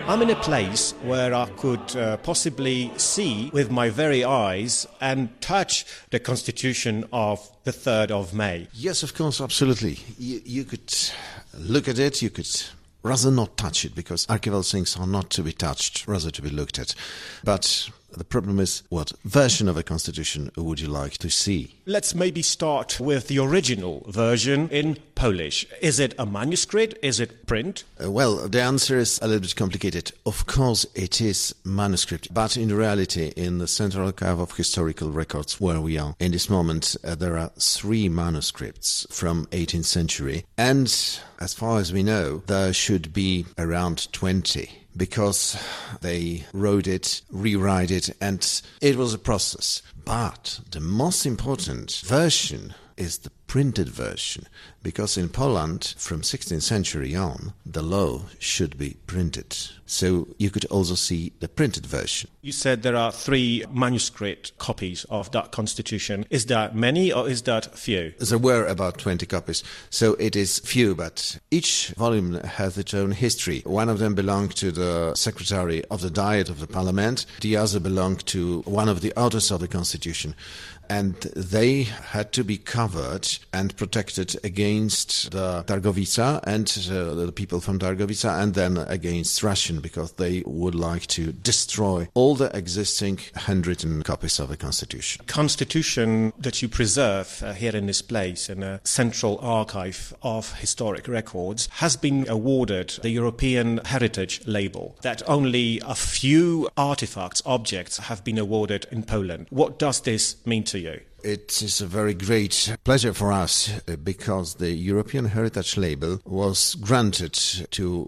I'm in a place where I could possibly see with my very eyes and touch the Constitution of the 3rd of May. Yes, of course, absolutely. You could look at it, you could rather not touch it, because archival things are not to be touched, rather to be looked at. But the problem is, what version of a constitution would you like to see? Let's maybe start with the original version in Polish. Is it a manuscript? Is it print? Well, the answer is a little bit complicated. Of course, it is manuscript, but in reality, in the Central Archive of Historical Records, where we are in this moment, there are 3 manuscripts from 18th century, and as far as we know, there should be around 20. Because they wrote it, rewrite it, and it was a process. But the most important version is the printed version, because in Poland, from 16th century on, the law should be printed. So you could also see the printed version. You said there are 3 manuscript copies of that constitution. Is that many or is that few? There were about 20 copies, so it is few, but each volume has its own history. One of them belonged to the secretary of the Diet of the Parliament, the other belonged to one of the authors of the constitution. And they had to be covered and protected against the Targowica and the people from Targowica, and then against Russian, because they would like to destroy all the existing handwritten copies of the Constitution. Constitution that you preserve here in this place, in a central archive of historic records, has been awarded the European Heritage label. That only a few artifacts, objects have been awarded in Poland. What does this mean to you? It is a very great pleasure for us, because the European Heritage label was granted to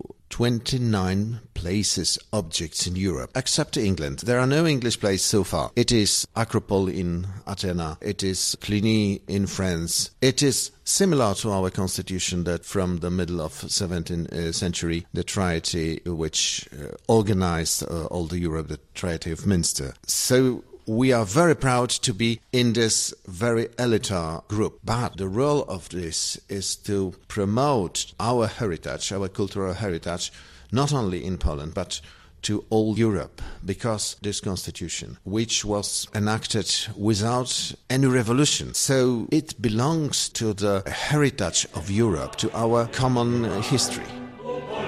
29 places, objects in Europe, except England. There are no English places so far. It is Acropole in Athens, it is Cluny in France. It is similar to our constitution that from the middle of 17th century, the treaty which organized all the Europe, the Treaty of Münster. So we are very proud to be in this very elitist group. But the role of this is to promote our heritage, our cultural heritage, not only in Poland, but to all Europe, because this constitution, which was enacted without any revolution, so it belongs to the heritage of Europe, to our common history.